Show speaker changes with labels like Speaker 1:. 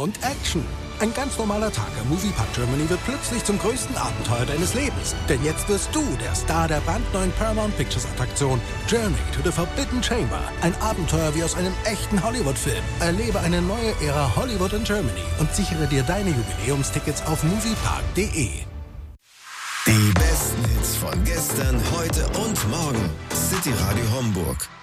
Speaker 1: und Action. Ein ganz normaler Tag am Moviepark Germany wird plötzlich zum größten Abenteuer deines Lebens. Denn jetzt wirst du der Star der brandneuen Paramount Pictures Attraktion Journey to the Forbidden Chamber. Ein Abenteuer wie aus einem echten Hollywood-Film. Erlebe eine neue Ära Hollywood in Germany und sichere dir deine Jubiläumstickets auf moviepark.de.
Speaker 2: Die besten Hits von gestern, heute und morgen. City Radio Homburg.